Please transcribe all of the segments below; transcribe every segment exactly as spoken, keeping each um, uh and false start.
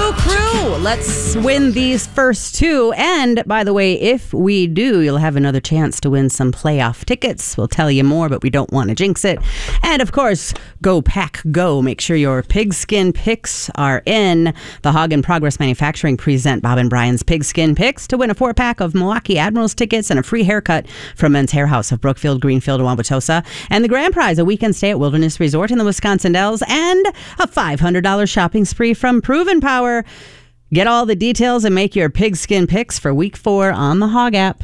New crew. Let's win these first two. And by the way, if we do, you'll have another chance to win some playoff tickets. We'll tell you more, but we don't want to jinx it. And of course, go pack, go. Make sure your pigskin picks are in. The Hog and Progress Manufacturing present Bob and Brian's Pigskin Picks to win a four pack of Milwaukee Admirals tickets and a free haircut from Men's Hair House of Brookfield, Greenfield, Wauwatosa. And the grand prize, a weekend stay at Wilderness Resort in the Wisconsin Dells and a five hundred dollars shopping spree from Proven Power. Get all the details and make your pigskin picks for week four on the Hog app.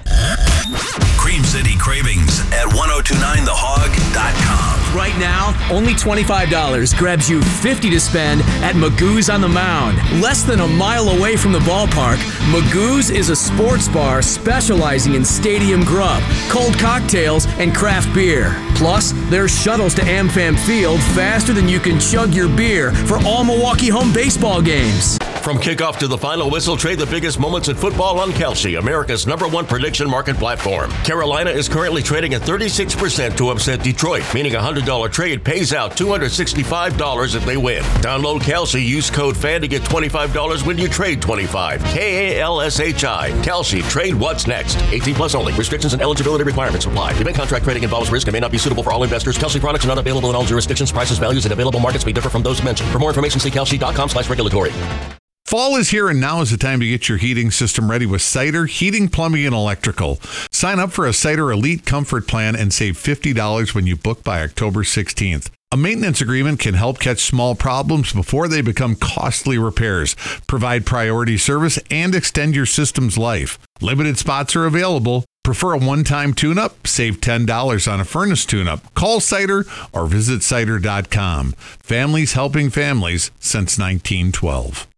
Cream City Cravings at ten twenty-nine the hog dot com. Right now, only twenty-five dollars grabs you fifty dollars to spend at Magoo's on the Mound. Less than a mile away from the ballpark, Magoo's is a sports bar specializing in stadium grub, cold cocktails, and craft beer. Plus, there's shuttles to AmFam Field faster than you can chug your beer for all Milwaukee home baseball games. From kickoff to the final whistle, trade the biggest moments in football on Kelsey, America's number one prediction market platform. Carolina is currently trading at thirty-six percent to upset Detroit, meaning a one hundred dollars trade pays out two hundred sixty-five dollars if they win. Download Kelsey, use code FAN to get twenty-five dollars when you trade twenty-five. K A L S H I. Kelsey, trade what's next. eighteen plus only. Restrictions and eligibility requirements apply. Event contract trading involves risk and may not be suitable for all investors. Kelsey products are not available in all jurisdictions. Prices, values, and available markets may differ from those mentioned. For more information, see kelsey dot com slash regulatory. Fall is here, and now is the time to get your heating system ready with Cider Heating, Plumbing, and Electrical. Sign up for a Cider Elite Comfort Plan and save fifty dollars when you book by October sixteenth. A maintenance agreement can help catch small problems before they become costly repairs, provide priority service, and extend your system's life. Limited spots are available. Prefer a one-time tune-up? Save ten dollars on a furnace tune-up. Call Cider or visit cider dot com. Families helping families since nineteen twelve.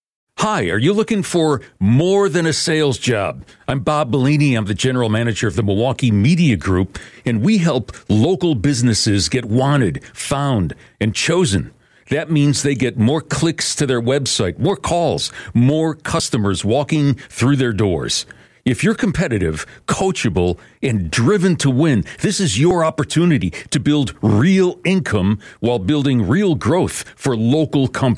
Hi, are you looking for more than a sales job? I'm Bob Bellini. I'm the general manager of the Milwaukee Media Group, and we help local businesses get wanted, found, and chosen. That means they get more clicks to their website, more calls, more customers walking through their doors. If you're competitive, coachable, and driven to win, this is your opportunity to build real income while building real growth for local companies.